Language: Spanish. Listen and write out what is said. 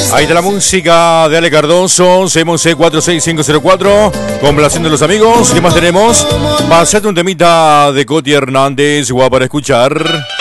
Ahí está la música de Ale Cardoso, CMC 46504, complaciendo a los amigos. ¿Qué más tenemos? Pasate un temita de Coti Hernández, guapa para escuchar.